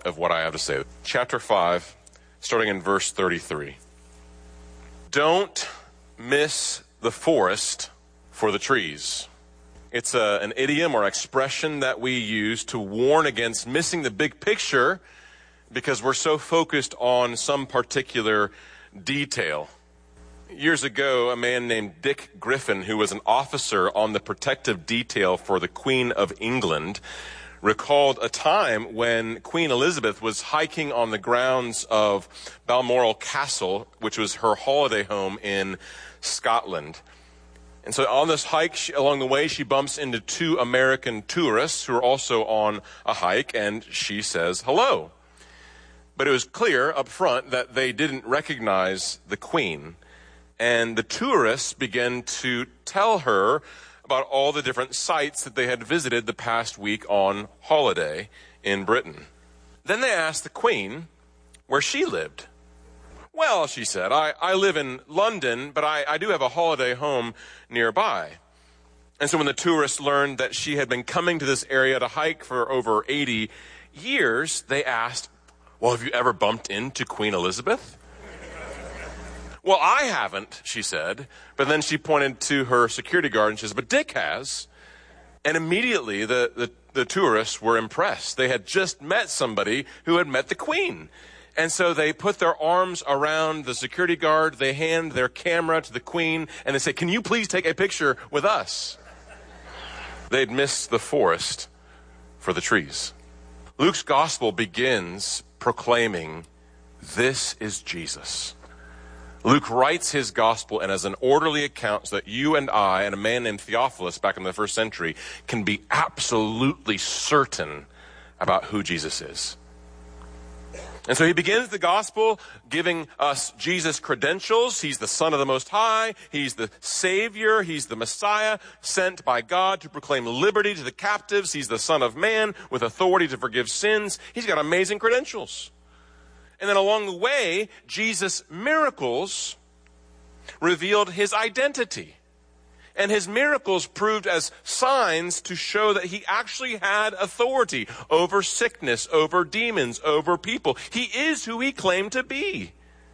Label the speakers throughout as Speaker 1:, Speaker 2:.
Speaker 1: of what I have to say. Chapter 5, starting in verse 33. Don't miss the forest for the trees. It's an idiom or expression that we use to warn against missing the big picture because we're so focused on some particular detail. Years ago, a man named Dick Griffin, who was an officer on the protective detail for the Queen of England, recalled a time when Queen Elizabeth was hiking on the grounds of Balmoral Castle, which was her holiday home in Scotland. And so on this hike, along the way, she bumps into two American tourists who are also on a hike, and she says hello. But it was clear up front that they didn't recognize the Queen. And the tourists began to tell her about all the different sites that they had visited the past week on holiday in Britain. Then they asked the Queen where she lived. Well, she said, I live in London, but I do have a holiday home nearby. And so when the tourists learned that she had been coming to this area to hike for over 80 years, they asked, well, have you ever bumped into Queen Elizabeth? Well, I haven't, she said. But then she pointed to her security guard and she says, but Dick has. And immediately the tourists were impressed. They had just met somebody who had met the Queen. And so they put their arms around the security guard. They hand their camera to the Queen and they say, can you please take a picture with us? They'd missed the forest for the trees. Luke's gospel begins proclaiming, this is Jesus. Luke writes his gospel and as an orderly account so that you and I and a man named Theophilus back in the first century can be absolutely certain about who Jesus is. And so he begins the gospel giving us Jesus' credentials. He's the Son of the Most High. He's the Savior. He's the Messiah sent by God to proclaim liberty to the captives. He's the Son of Man with authority to forgive sins. He's got amazing credentials. And then along the way, Jesus' miracles revealed his identity. And his miracles proved as signs to show that he actually had authority over sickness, over demons, over people. He is who he claimed to be.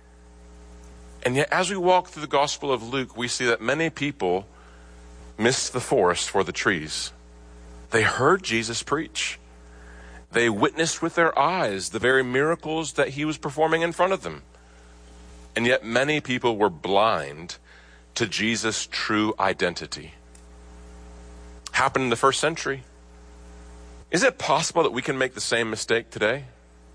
Speaker 1: And yet, as we walk through the Gospel of Luke, we see that many people missed the forest for the trees. They heard Jesus preach. They witnessed with their eyes the very miracles that he was performing in front of them. And yet many people were blind to Jesus' true identity. Happened in the first century. Is it possible that we can make the same mistake today?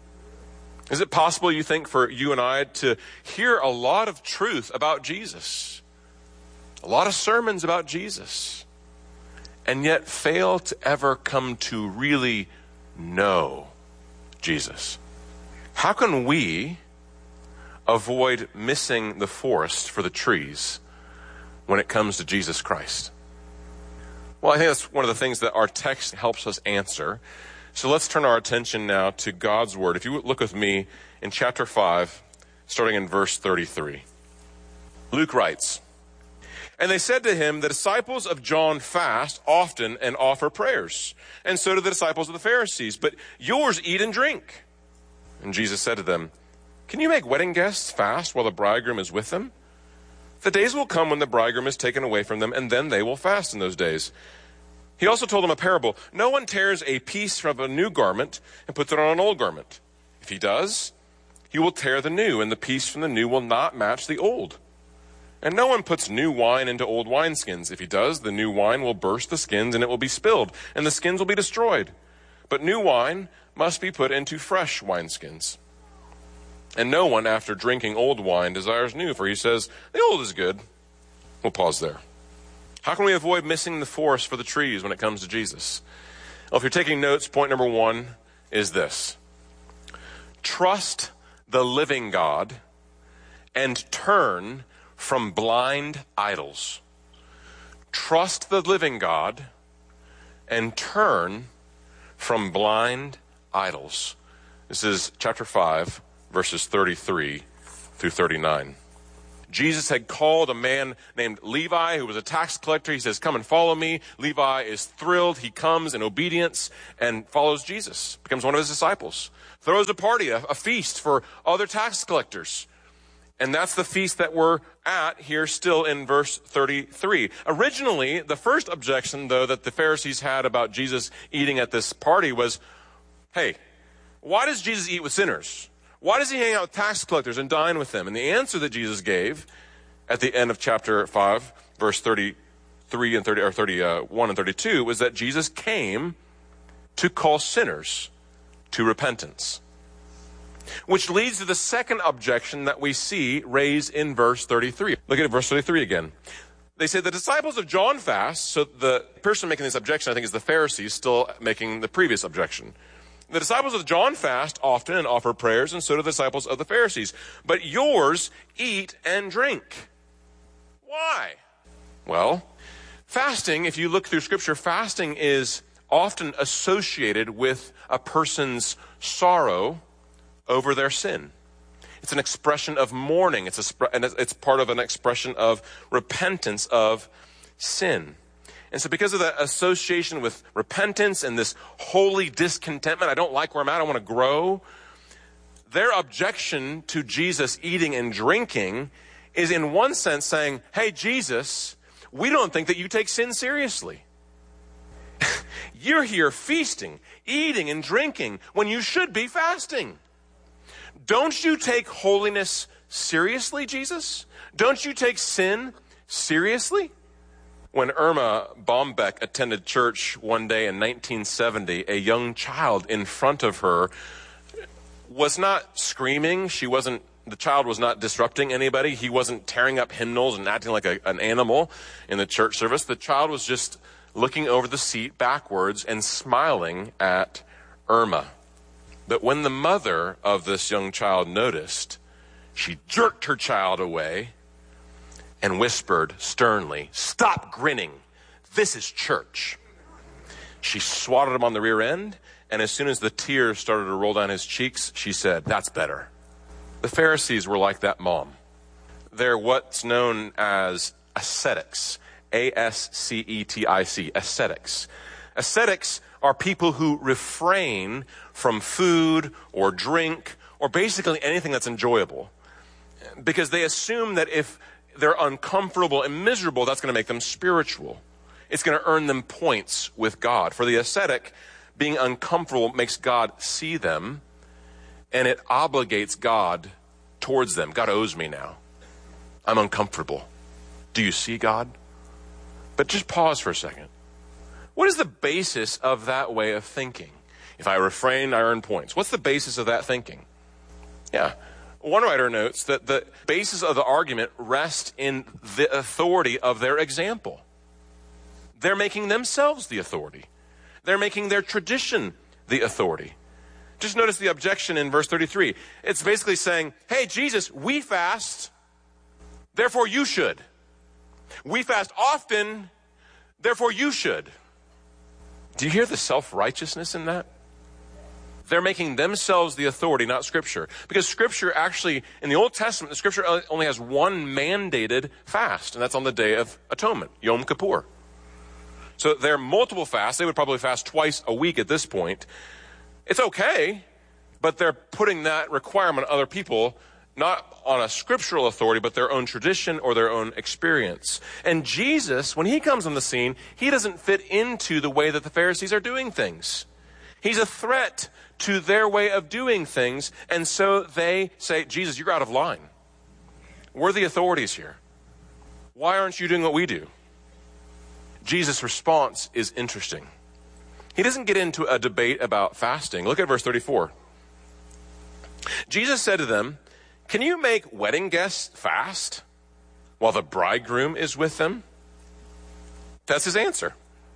Speaker 1: Is it possible, you think, for you and I to hear a lot of truth about Jesus, a lot of sermons about Jesus, and yet fail to ever come to really know Jesus? How can we avoid missing the forest for the trees when it comes to Jesus Christ? Well, I think that's one of the things that our text helps us answer. So let's turn our attention now to God's word. If you look with me in chapter 5, starting in verse 33. Luke writes, and they said to him, the disciples of John fast often and offer prayers, and so do the disciples of the Pharisees, but yours eat and drink. And Jesus said to them, can you make wedding guests fast while the bridegroom is with them? The days will come when the bridegroom is taken away from them, and then they will fast in those days. He also told them a parable. No one tears a piece from a new garment and puts it on an old garment. If he does, he will tear the new, and the piece from the new will not match the old. And no one puts new wine into old wineskins. If he does, the new wine will burst the skins, and it will be spilled, and the skins will be destroyed. But new wine must be put into fresh wineskins. And no one, after drinking old wine, desires new, for he says, the old is good. We'll pause there. How can we avoid missing the forest for the trees when it comes to Jesus? Well, if you're taking notes, point number 1 is this. Trust the living God and turn from blind idols. Trust the living God and turn from blind idols. This is chapter 5, verses 33 through 39. Jesus had called a man named Levi, who was a tax collector. He says, come and follow me. Levi is thrilled. He comes in obedience and follows Jesus, becomes one of his disciples. Throws a party, a feast for other tax collectors. And that's the feast that we're at here still in verse 33. Originally, the first objection, though, that the Pharisees had about Jesus eating at this party was, hey, why does Jesus eat with sinners? Why does he hang out with tax collectors and dine with them? And the answer that Jesus gave at the end of chapter 5, verse 33 and 30, or 31 and 32, was that Jesus came to call sinners to repentance. Which leads to the second objection that we see raised in verse 33. Look at verse 33 again. They say the disciples of John fast. So the person making this objection, I think, is the Pharisees still making the previous objection. The disciples of John fast often and offer prayers, and so do the disciples of the Pharisees. But yours eat and drink. Why? Well, fasting, if you look through Scripture, fasting is often associated with a person's sorrow over their sin. It's an expression of mourning. It's part of an expression of repentance of sin. And so because of that association with repentance and this holy discontentment, I don't like where I'm at, I want to grow, their objection to Jesus eating and drinking is in one sense saying, hey, Jesus, we don't think that you take sin seriously. You're here feasting, eating and drinking when you should be fasting. Don't you take holiness seriously, Jesus? Don't you take sin seriously? When Irma Bombeck attended church one day in 1970, a young child in front of her was not screaming. The child was not disrupting anybody. He wasn't tearing up hymnals and acting like an animal in the church service. The child was just looking over the seat backwards and smiling at Irma. But when the mother of this young child noticed, she jerked her child away and whispered sternly, stop grinning. This is church. She swatted him on the rear end, and as soon as the tears started to roll down his cheeks, she said, that's better. The Pharisees were like that mom. They're what's known as ascetics, A-S-C-E-T-I-C, ascetics. Ascetics are people who refrain from food or drink or basically anything that's enjoyable, because they assume that if they're uncomfortable and miserable, that's going to make them spiritual. It's going to earn them points with God. For the ascetic, being uncomfortable makes God see them, and it obligates God towards them. God owes me now. I'm uncomfortable. Do you see God? But just pause for a second. What is the basis of that way of thinking? If I refrain, I earn points. What's the basis of that thinking? Yeah. One writer notes that the basis of the argument rests in the authority of their example. They're making themselves the authority. They're making their tradition the authority. Just notice the objection in verse 33. It's basically saying, hey, Jesus, we fast, therefore you should. We fast often, therefore you should. Do you hear the self-righteousness in that? They're making themselves the authority, not Scripture. Because Scripture actually, in the Old Testament, the Scripture only has one mandated fast, and that's on the Day of Atonement, Yom Kippur. So there are multiple fasts. They would probably fast twice a week at this point. It's okay, but they're putting that requirement on other people, not on a scriptural authority, but their own tradition or their own experience. And Jesus, when he comes on the scene, he doesn't fit into the way that the Pharisees are doing things. He's a threat to their way of doing things, and so they say, Jesus, you're out of line. We're the authorities here. Why aren't you doing what we do? Jesus' response is interesting. He doesn't get into a debate about fasting. Look at verse 34. Jesus said to them, can you make wedding guests fast while the bridegroom is with them? That's his answer.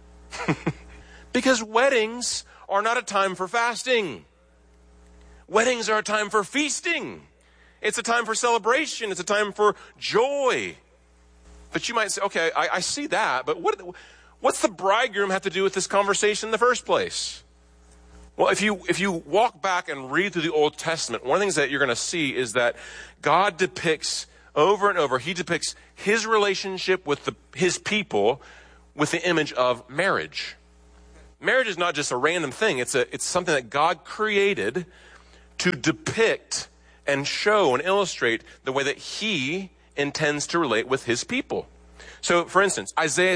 Speaker 1: Because weddings are not a time for fasting. Weddings are a time for feasting. It's a time for celebration. It's a time for joy. But you might say, okay, I see that, but what's the bridegroom have to do with this conversation in the first place? Well, if you walk back and read through the Old Testament, one of the things that you're going to see is that God depicts over and over, he depicts his relationship with his people with the image of marriage. Marriage is not just a random thing. It's something that God created to depict and show and illustrate the way that he intends to relate with his people. So, for instance, Isaiah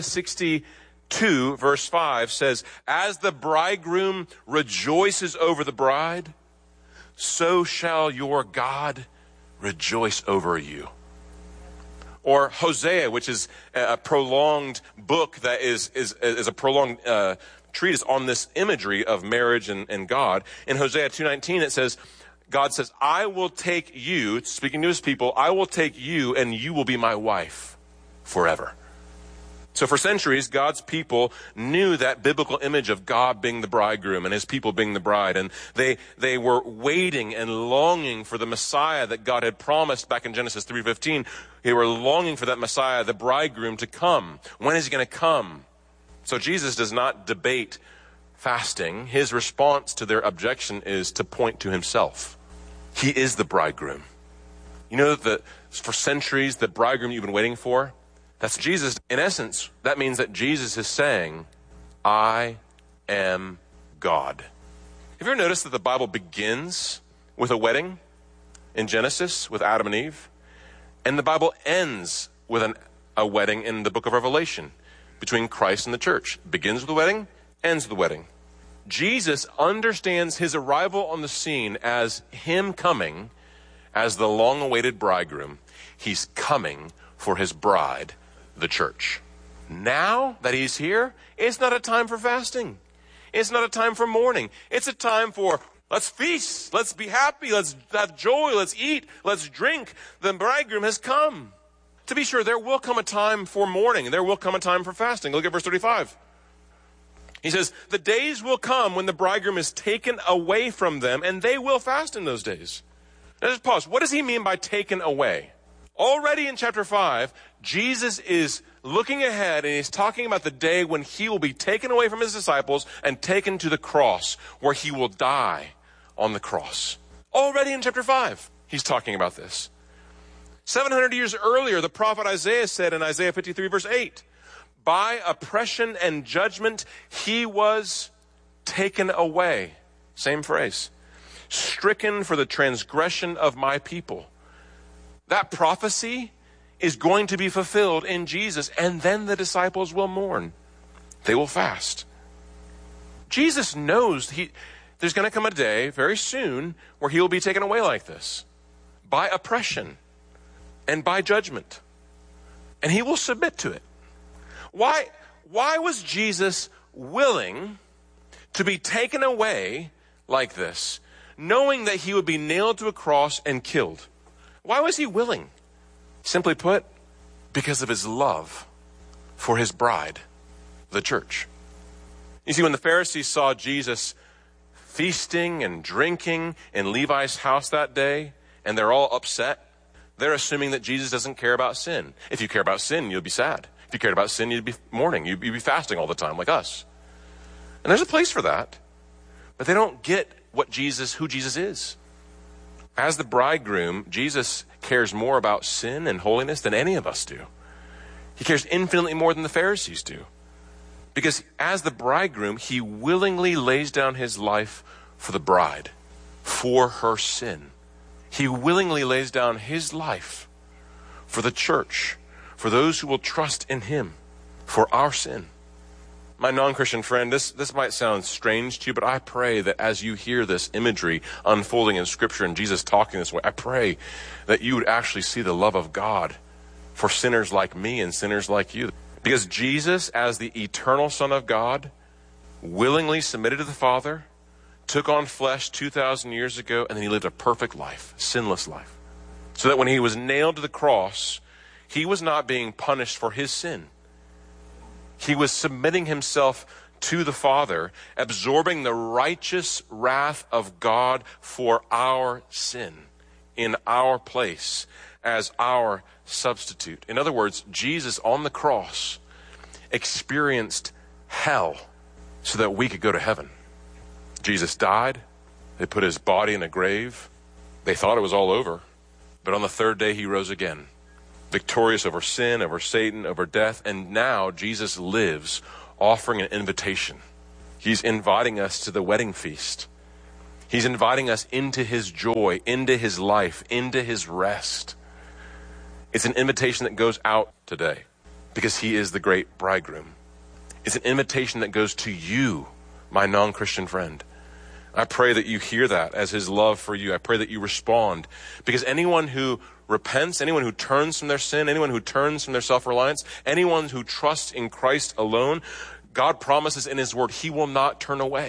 Speaker 1: 62 verse 5 says, "As the bridegroom rejoices over the bride, so shall your God rejoice over you." Or Hosea, which is a prolonged book that is a prolonged treatise on this imagery of marriage and God. In Hosea 2:19, it says, God says, "I will take you," speaking to his people, "I will take you and you will be my wife forever." So for centuries, God's people knew that biblical image of God being the bridegroom and his people being the bride. And they were waiting and longing for the Messiah that God had promised back in Genesis 3:15. They were longing for that Messiah, the bridegroom, to come. When is he going to come? So Jesus does not debate fasting. His response to their objection is to point to himself. He is the bridegroom. You know that for centuries, the bridegroom you've been waiting for, that's Jesus. In essence, that means that Jesus is saying, "I am God." Have you ever noticed that the Bible begins with a wedding in Genesis with Adam and Eve? And the Bible ends with a wedding in the book of Revelation between Christ and the church. It begins with the wedding, ends with the wedding. Jesus understands his arrival on the scene as him coming as the long-awaited bridegroom. He's coming for his bride, the church. Now that he's here, it's not a time for fasting. It's not a time for mourning. It's a time for, let's feast, let's be happy, let's have joy, let's eat, let's drink. The bridegroom has come. To be sure, there will come a time for mourning. There will come a time for fasting. Look at verse 35. He says, "The days will come when the bridegroom is taken away from them, and they will fast in those days." Now just pause. What does he mean by taken away? Already in chapter 5, Jesus is looking ahead and he's talking about the day when he will be taken away from his disciples and taken to the cross, where he will die on the cross. Already in chapter 5, he's talking about this. 700 years earlier, the prophet Isaiah said in Isaiah 53 verse 8, "By oppression and judgment, he was taken away." Same phrase. "Stricken for the transgression of my people." That prophecy is going to be fulfilled in Jesus, and then the disciples will mourn. They will fast. Jesus knows there's going to come a day very soon where he will be taken away like this, by oppression and by judgment. And he will submit to it. Why was Jesus willing to be taken away like this, knowing that he would be nailed to a cross and killed? Why was he willing? Simply put, because of his love for his bride, the church. You see, when the Pharisees saw Jesus feasting and drinking in Levi's house that day, and they're all upset, they're assuming that Jesus doesn't care about sin. If you care about sin, you'll be sad. If you cared about sin, you'd be mourning. You'd be fasting all the time like us. And there's a place for that. But they don't get who Jesus is. As the bridegroom, Jesus cares more about sin and holiness than any of us do. He cares infinitely more than the Pharisees do. Because as the bridegroom, he willingly lays down his life for the bride, for her sin. He willingly lays down his life for the church, for those who will trust in him, for our sin. My non-Christian friend, this might sound strange to you, but I pray that as you hear this imagery unfolding in Scripture and Jesus talking this way, I pray that you would actually see the love of God for sinners like me and sinners like you. Because Jesus, as the eternal Son of God, willingly submitted to the Father, took on flesh 2,000 years ago, and then he lived a perfect life, sinless life. So that when he was nailed to the cross, he was not being punished for his sin. He was submitting himself to the Father, absorbing the righteous wrath of God for our sin in our place as our substitute. In other words, Jesus on the cross experienced hell so that we could go to heaven. Jesus died. They put his body in a grave. They thought it was all over. But on the third day, he rose again. victorious over sin, over Satan, over death. And now Jesus lives, offering an invitation. He's inviting us to the wedding feast. He's inviting us into his joy, into his life, into his rest. It's an invitation that goes out today because he is the great bridegroom. It's an invitation that goes to you, my non-Christian friend. I pray that you hear that as his love for you. I pray that you respond, because anyone who repents, anyone who turns from their sin, anyone who turns from their self-reliance, anyone who trusts in Christ alone, God promises in his word he will not turn away.